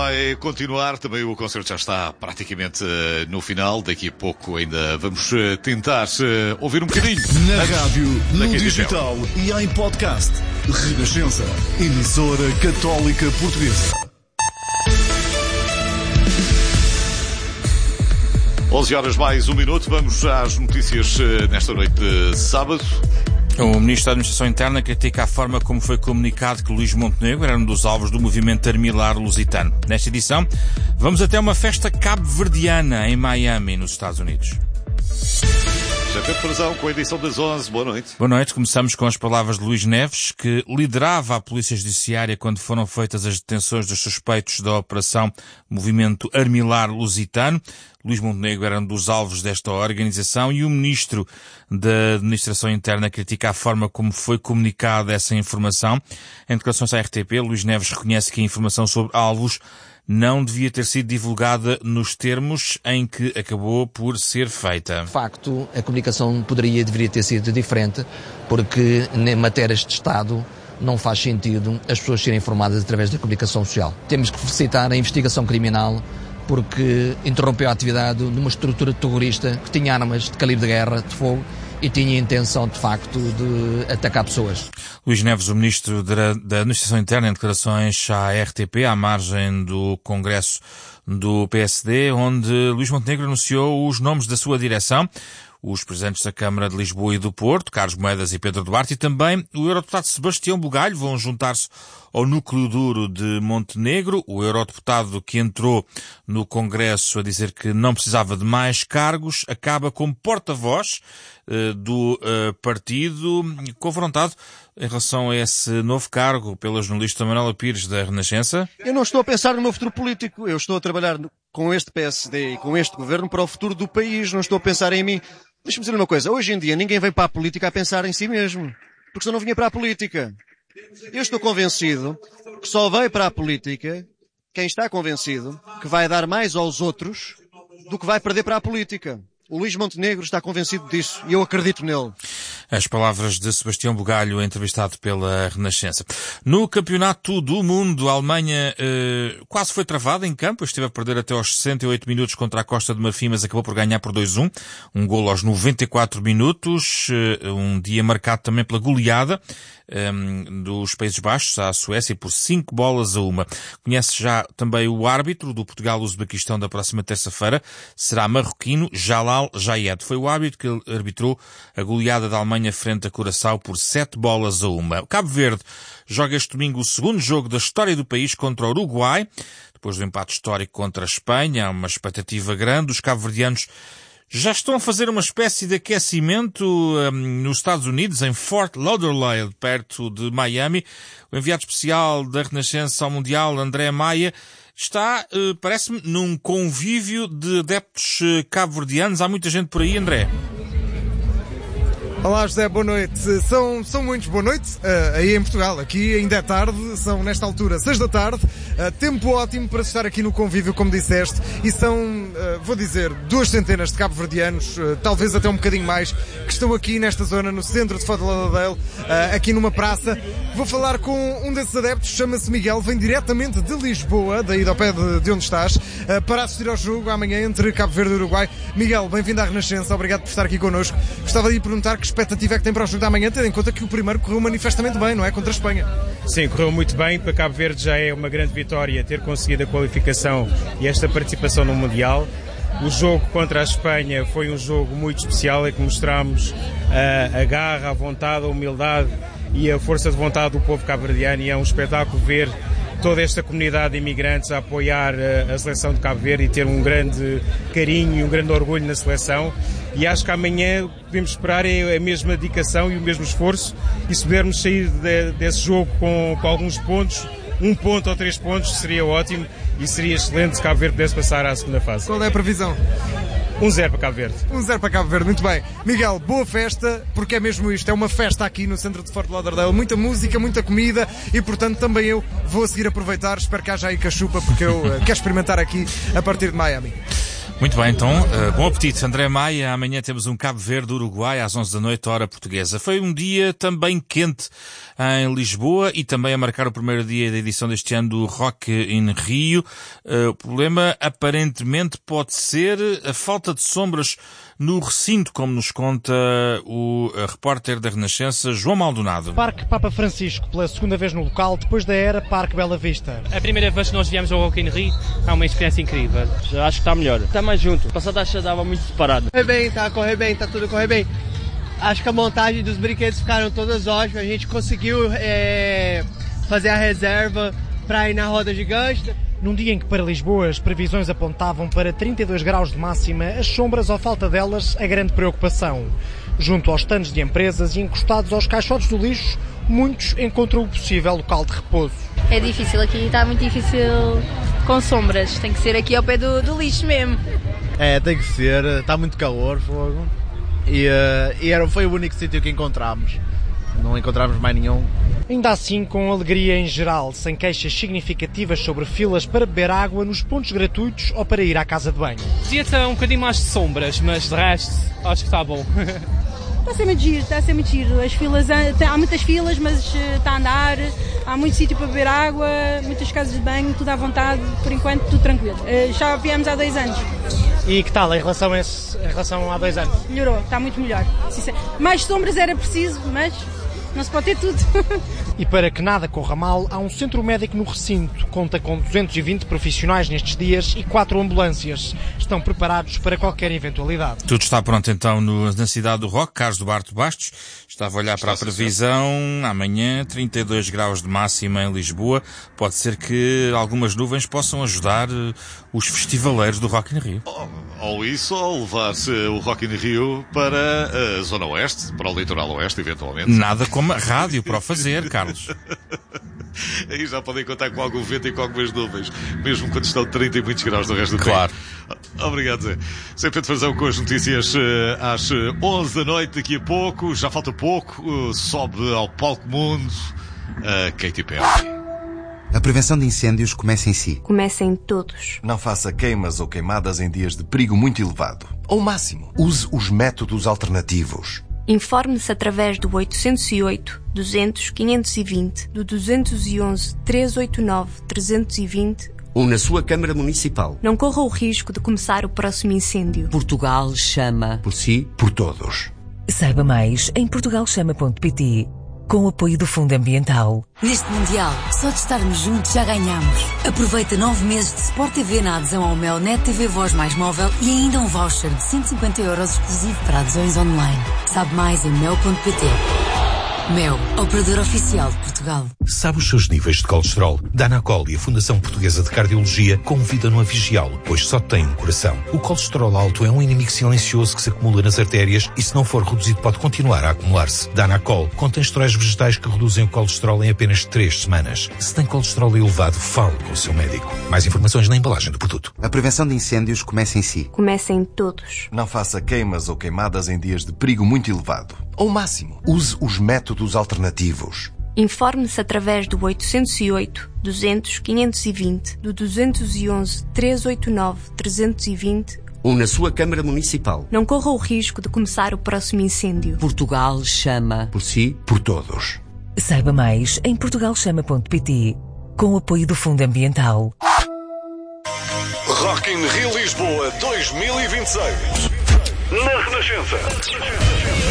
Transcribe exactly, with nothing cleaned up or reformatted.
vai continuar. Também o concerto já está praticamente uh, no final. Daqui a pouco ainda vamos uh, tentar uh, ouvir um bocadinho. Na rádio, no digital e em podcast. Renascença, emissora católica portuguesa. onze horas mais um minuto. Vamos às notícias uh, nesta noite de sábado. O Ministro da Administração Interna critica a forma como foi comunicado que Luís Montenegro era um dos alvos do movimento Armilar Lusitano. Nesta edição, vamos até uma festa cabo-verdiana em Miami, nos Estados Unidos. Já tem prisão com a edição das onze. Boa noite. Boa noite. Começamos com as palavras de Luís Neves, que liderava a Polícia Judiciária quando foram feitas as detenções dos suspeitos da Operação Movimento Armilar Lusitano. Luís Montenegro era um dos alvos desta organização e o Ministro da Administração Interna critica a forma como foi comunicada essa informação. Em declarações à R T P, Luís Neves reconhece que a informação sobre alvos não devia ter sido divulgada nos termos em que acabou por ser feita. De facto, a comunicação poderia e deveria ter sido diferente, porque em matérias de Estado não faz sentido as pessoas serem informadas através da comunicação social. Temos que felicitar a investigação criminal, porque interrompeu a atividade de uma estrutura terrorista que tinha armas de calibre de guerra, de fogo, e tinha a intenção, de facto, de atacar pessoas. Luís Neves, o Ministro da Administração Interna, em declarações à R T P, à margem do Congresso do P S D, onde Luís Montenegro anunciou os nomes da sua direção, os presidentes da Câmara de Lisboa e do Porto, Carlos Moedas e Pedro Duarte, e também o eurodeputado Sebastião Bugalho vão juntar-se ao núcleo duro de Montenegro. O eurodeputado que entrou no Congresso a dizer que não precisava de mais cargos acaba como porta-voz uh, do uh, partido, confrontado em relação a esse novo cargo pela jornalista Manuela Pires da Renascença. Eu não estou a pensar no meu futuro político, eu estou a trabalhar com este P S D e com este governo para o futuro do país, não estou a pensar em mim. Deixa-me dizer uma coisa, hoje em dia ninguém vem para a política a pensar em si mesmo, porque senão não vinha para a política. Eu estou convencido que só veio para a política quem está convencido que vai dar mais aos outros do que vai perder para a política. O Luís Montenegro está convencido disso e eu acredito nele. As palavras de Sebastião Bugalho, entrevistado pela Renascença. No Campeonato do Mundo, a Alemanha eh, quase foi travada em campo. Esteve a perder até aos sessenta e oito minutos contra a Costa de Marfim, mas acabou por ganhar por dois a um. Um golo aos noventa e quatro minutos. Eh, um dia marcado também pela goleada eh, dos Países Baixos à Suécia por cinco bolas a uma. Conhece já também o árbitro do Portugal-Uzbequistão da próxima terça-feira. Será marroquino Jalal Jayed. Foi o árbitro que arbitrou a goleada da Alemanha frente a Curaçao por sete bolas a uma. Cabo Verde joga este domingo o segundo jogo da história do país contra o Uruguai. Depois do empate histórico contra a Espanha, há uma expectativa grande. Os cabo-verdianos já estão a fazer uma espécie de aquecimento um, nos Estados Unidos, em Fort Lauderdale, perto de Miami. O enviado especial da Renascença ao Mundial, André Maia, está, uh, parece-me, num convívio de adeptos uh, cabo-verdianos. Há muita gente por aí, André. Olá José, boa noite. São, são muitos, boa noite, uh, aí em Portugal. Aqui ainda é tarde, são nesta altura seis da tarde. Uh, tempo ótimo para estar aqui no convívio, como disseste. E são, uh, vou dizer, duas centenas de cabo-verdianos, uh, talvez até um bocadinho mais, que estão aqui nesta zona, no centro de Fort Lauderdale, uh, aqui numa praça. Vou falar com um desses adeptos, chama-se Miguel, vem diretamente de Lisboa, daí ao pé de, de onde estás, uh, para assistir ao jogo amanhã entre Cabo Verde e Uruguai. Miguel, bem-vindo à Renascença, obrigado por estar aqui connosco. Gostava de lhe perguntar que expectativa é que tem para o jogo da amanhã, tendo em conta que o primeiro correu manifestamente bem, não é? Contra a Espanha. Sim, correu muito bem. Para Cabo Verde já é uma grande vitória ter conseguido a qualificação e esta participação no Mundial. O jogo contra a Espanha foi um jogo muito especial, em que mostramos a, a garra, a vontade, a humildade e a força de vontade do povo cabo-verdiano, e é um espetáculo ver toda esta comunidade de imigrantes a apoiar a, a seleção de Cabo Verde e ter um grande carinho e um grande orgulho na seleção. E acho que amanhã podemos esperar é a mesma dedicação e o mesmo esforço, e se pudermos sair de, desse jogo com, com alguns pontos, um ponto ou três pontos, seria ótimo e seria excelente se Cabo Verde pudesse passar à segunda fase. Qual é a previsão? um zero para Cabo Verde. um zero para Cabo Verde, muito bem. Miguel, boa festa, porque é mesmo isto, é uma festa aqui no centro de Fort Lauderdale, muita música, muita comida, e portanto também eu vou a seguir aproveitar, espero que haja aí cachupa, porque eu uh, quero experimentar aqui a partir de Miami. Muito bem, então, uh, bom apetite. André Maia, amanhã temos um Cabo Verde-Uruguai às onze da noite, hora portuguesa. Foi um dia também quente em Lisboa e também a marcar o primeiro dia da edição deste ano do Rock in Rio. Uh, o problema, aparentemente, pode ser a falta de sombras no recinto, como nos conta o uh, repórter da Renascença, João Maldonado. Parque Papa Francisco, pela segunda vez no local, depois da era Parque Bela Vista. A primeira vez que nós viemos ao Rock in Rio é uma experiência incrível. Já acho que está melhor. Está mais junto. O passado acho que estava muito separado. Corre bem, tá? Corre bem, tá tudo corre bem. Acho que a montagem dos brinquedos ficaram todas ótimas. A gente conseguiu é, fazer a reserva para ir na roda gigante. Num dia em que para Lisboa as previsões apontavam para trinta e dois graus de máxima, as sombras ou falta delas a grande preocupação. Junto aos stands de empresas e encostados aos caixotes do lixo, muitos encontram o possível local de repouso. É difícil aqui, está muito difícil com sombras. Tem que ser aqui ao pé do, do lixo mesmo. É, tem que ser. Está muito calor, fogo. E, uh, e era, foi o único sítio que encontramos. Não encontramos mais nenhum. Ainda assim, com alegria em geral, sem queixas significativas sobre filas para beber água nos pontos gratuitos ou para ir à casa de banho. Podia ter um bocadinho mais de sombras, mas de resto, acho que está bom. Está a ser muito giro, está a ser muito giro. As filas, há muitas filas, mas está a andar, há muito sítio para beber água, muitas casas de banho, tudo à vontade, por enquanto tudo tranquilo. Já viemos há dois anos. E que tal em relação a, esse, em relação a dois anos? Melhorou, está muito melhor. Mais sombras era preciso, mas não se pode ter tudo. E para que nada corra mal, há um centro médico no recinto. Conta com duzentos e vinte profissionais nestes dias e quatro ambulâncias. Estão preparados para qualquer eventualidade. Tudo está pronto então no, na cidade do Rock. Carlos Duarte Bastos estava a olhar está para a previsão. Amanhã, trinta e dois graus de máxima em Lisboa. Pode ser que algumas nuvens possam ajudar uh, os festivaleiros do Rock in Rio. Ou, ou isso, ou levar-se o Rock in Rio para a Zona Oeste, para o litoral Oeste, eventualmente. Nada como a rádio para o fazer, Carlos. Aí já podem contar com algum vento e com algumas nuvens, mesmo quando estão trinta e muitos graus do resto do claro. país. Obrigado, Zé. Sempre de fazão com as notícias às onze da noite, daqui a pouco, já falta pouco, sobe ao palco mundo a Katy Perry. A prevenção de incêndios começa em si. Começa em todos. Não faça queimas ou queimadas em dias de perigo muito elevado. Ao máximo, use os métodos alternativos. Informe-se através do oitocentos e oito, duzentos, quinhentos e vinte, do duzentos e onze, trezentos e oitenta e nove, trezentos e vinte ou na sua Câmara Municipal. Não corra o risco de começar o próximo incêndio. Portugal chama. Por si, por todos. Saiba mais em portugal chama ponto pt. Com o apoio do Fundo Ambiental. Neste Mundial, só de estarmos juntos já ganhamos. Aproveita nove meses de Sport T V na adesão ao Mel Net T V Voz mais móvel e ainda um voucher de cento e cinquenta euros exclusivo para adesões online. Sabe mais em mel ponto pt. Mel, operador oficial de Portugal. Sabe os seus níveis de colesterol? Danacol e a Fundação Portuguesa de Cardiologia convidam-no a vigiá-lo, pois só tem um coração. O colesterol alto é um inimigo silencioso que se acumula nas artérias e, se não for reduzido, pode continuar a acumular-se. Danacol contém esteróis vegetais que reduzem o colesterol em apenas três semanas. Se tem colesterol elevado, fale com o seu médico. Mais informações na embalagem do produto. A prevenção de incêndios começa em si. Começa em todos. Não faça queimas ou queimadas em dias de perigo muito elevado. Ao máximo, use os métodos alternativos. Informe-se através do oitocentos e oito, duzentos, quinhentos e vinte, do duzentos e onze, trezentos e oitenta e nove, trezentos e vinte ou na sua Câmara Municipal. Não corra o risco de começar o próximo incêndio. Portugal chama. Por si, por todos. Saiba mais em portugal chama ponto pt. Com o apoio do Fundo Ambiental. Rock in Rio Lisboa dois mil e vinte e seis. Na Renascença.